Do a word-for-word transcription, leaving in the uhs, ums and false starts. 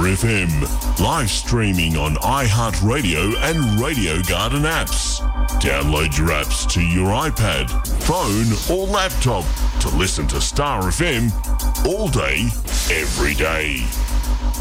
F M. Live streaming on iHeartRadio and Radio Garden apps. Download your apps to your iPad, phone or laptop to listen to Star F M all day, every day.